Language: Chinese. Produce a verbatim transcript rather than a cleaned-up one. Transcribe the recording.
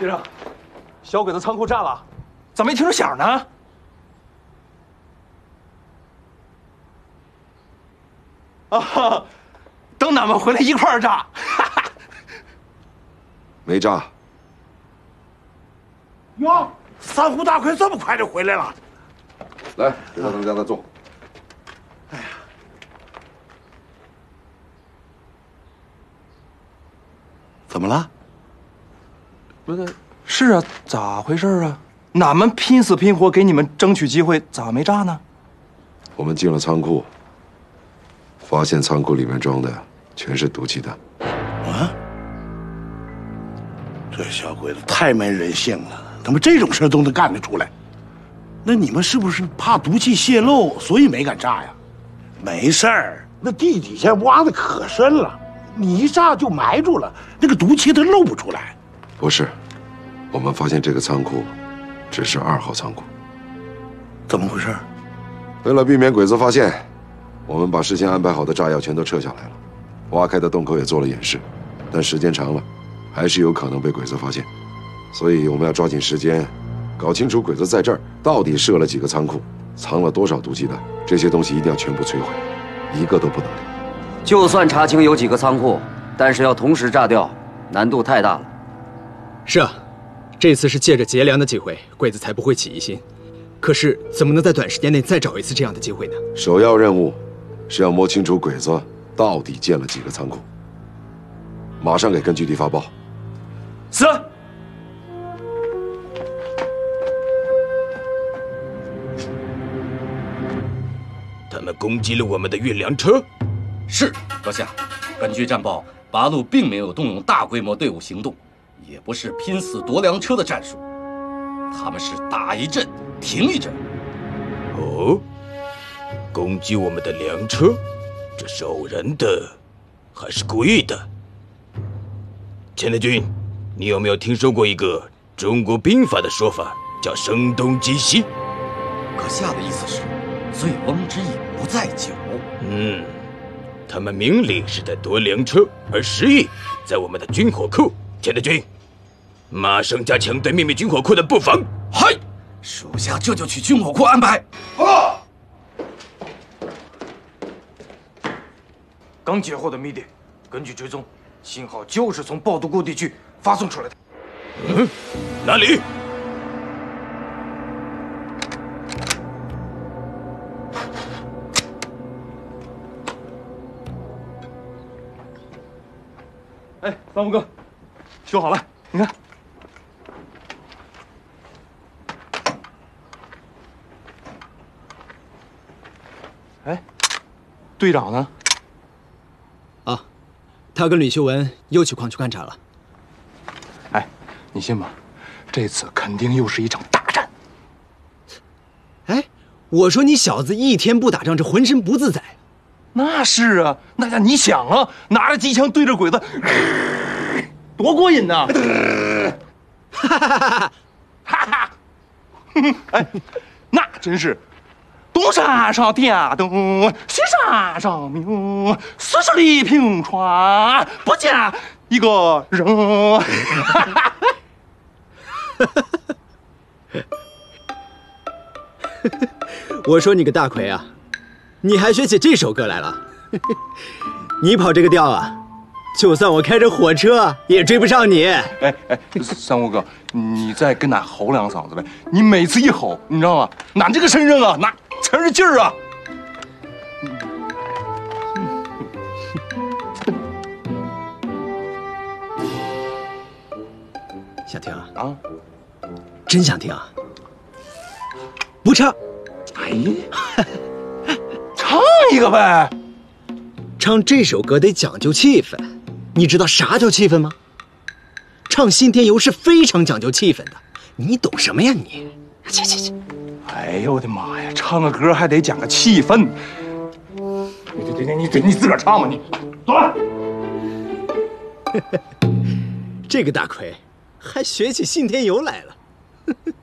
队长，小鬼子仓库炸了，咋没听着响呢？啊，等俺们回来一块儿炸。哈哈。 没炸。 哟，三虎大魁这么快就回来了。 来，给他们让他坐。 哎呀，怎么了？ 不是，是啊，咋回事啊？俺们拼死拼活给你们争取机会，咋没炸呢？ 我们进了仓库，发现仓库里面装的全是毒气弹。 啊！这小鬼子太没人性了，怎么这种事都能干得出来？那你们是不是怕毒气泄漏，所以没敢炸呀？没事儿，那地底下挖的可深了，你一炸就埋住了，那个毒气它漏不出来。 不是，我们发现这个仓库只是二号仓库。 怎么回事？ 为了避免鬼子发现，我们把事先安排好的炸药全都撤下来了，挖开的洞口也做了掩饰，但时间长了，还是有可能被鬼子发现，所以我们要抓紧时间，搞清楚鬼子在这儿到底设了几个仓库，藏了多少毒气弹，这些东西一定要全部摧毁，一个都不能留。 就算查清有几个仓库，但是要同时炸掉，难度太大了。 是啊，这次是借着劫粮的机会，鬼子才不会起疑心。可是怎么能在短时间内再找一次这样的机会呢？ 首要任务是要摸清楚鬼子到底建了几个仓库。马上给根据地发报。 是。 他们攻击了我们的运粮车。 是，阁下。根据战报，八路并没有动用大规模队伍行动，也不是拼死夺粮车的战术，他们是打一阵停一阵。 哦，攻击我们的粮车，这是偶然的，还是故意的？钱德军，你有没有听说过一个中国兵法的说法，叫声东击西？ 阁下的意思是，醉翁之意不在酒。 嗯，他们明里是在夺粮车，而实意在我们的军火库。钱德军，马上加强对秘密军火库的布防。 嗨，属下这就去军火库安排。 报。刚截获的密电，根据追踪，信号就是从爆毒库地区发送出来的。 嗯，哪里？ 哎，三虎哥，修好了，你看。哎，队长呢？ 啊，他跟吕秀文又去矿区勘察了。 哎，你信吗？这次肯定又是一场大战。 哎，我说你小子一天不打仗，这浑身不自在。 那是啊，那呀，你想啊，拿着机枪对着鬼子，多过瘾呐！哈哈哈哈哈哈！哎，那真是东山上点灯，西山上明，四十里平川不见一个人。哈哈我说你个大奎啊，你还学起这首歌来了？你跑这个调啊，就算我开着火车也追不上你。 哎哎，三虎哥，你再跟俺吼两嗓子呗！你每次一吼，你知道吗？俺这个身上啊，那全是劲儿啊！ 想听啊？ 啊， 真想听啊？不唱。 哎呀，唱一个呗！ 唱这首歌得讲究气氛，你知道啥叫气氛吗？唱《信天游》是非常讲究气氛的，你懂什么呀你？去去去！ 哎呦我的妈呀，唱个歌还得讲个气氛。你你你你你自个儿唱吧你，走了。 这个大奎还学起《信天游》来了。